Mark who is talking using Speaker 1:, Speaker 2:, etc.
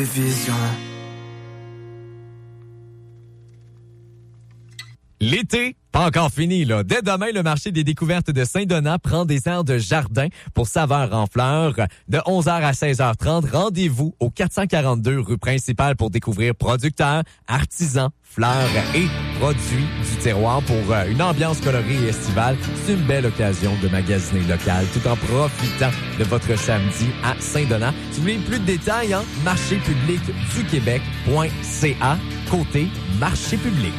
Speaker 1: Vision.
Speaker 2: L'été, pas encore fini, là. Dès demain, le marché des découvertes de Saint-Donat prend des airs de jardin pour saveurs en fleurs. De 11h à 16h30, rendez-vous au 442 rue principale pour découvrir producteurs, artisans, fleurs et produits du terroir pour une ambiance colorée et estivale. C'est une belle occasion de magasiner local tout en profitant de votre samedi à Saint-Donat. Si vous voulez plus de détails, marchépublicduquebec.ca, côté marché public.